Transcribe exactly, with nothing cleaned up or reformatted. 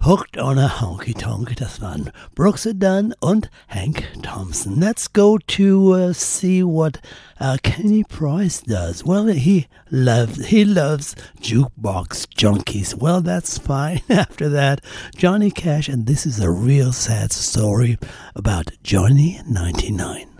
Hooked on a Honky Tonk, das waren Brooks and Dunn und Hank Thompson. Let's go to uh, see what uh, Kenny Price does. Well, he loves, he loves jukebox junkies. Well, that's fine. After that, Johnny Cash, and this is a real sad story about Johnny ninety-nine.